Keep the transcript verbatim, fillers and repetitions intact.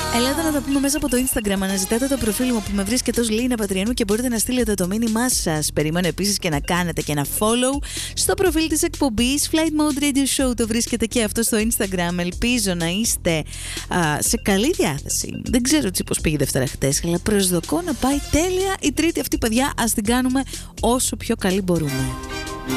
Ελάτε να τα πούμε μέσα από το Instagram. Αναζητάτε το προφίλ μου που με βρίσκεται ως Λίνα Πατριανού και μπορείτε να στείλετε το μήνυμά σας. Περιμένω επίσης και να κάνετε και ένα follow στο προφίλ της εκπομπής Flight Mode Radio Show. Το βρίσκεται και αυτό στο Instagram. Ελπίζω να είστε α, σε καλή διάθεση. Δεν ξέρω έτσι πώς πήγε η Δευτέρα χτες, αλλά προσδοκώ να πάει τέλεια η Τρίτη αυτή, παιδιά. Ας την κάνουμε όσο πιο καλή μπορούμε.